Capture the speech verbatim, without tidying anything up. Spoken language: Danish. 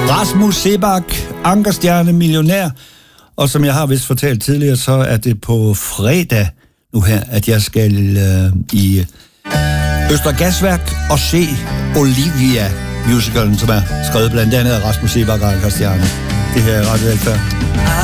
Rasmus Seebach, Ankerstjerne, millionær. Og som jeg har vist fortalt tidligere, så er det på fredag nu her, at jeg skal øh, i Østre Gasværk og se Olivia musicalen, som er skrevet blandt andet af Rasmus Seebach og Ankerstjerne. Det her er Radio Velfærd.